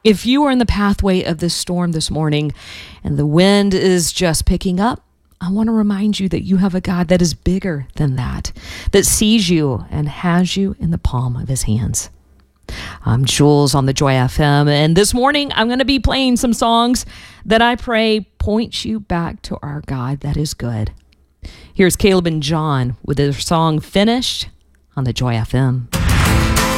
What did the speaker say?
If you are in the pathway of this storm this morning and the wind is just picking up, I want to remind you that you have a God that is bigger than that sees you and has you in the palm of his hands. I'm Jules on the Joy FM, and this morning I'm going to be playing some songs that I pray point you back to our God that is good. Here's Caleb and John with their song Finished on the Joy FM.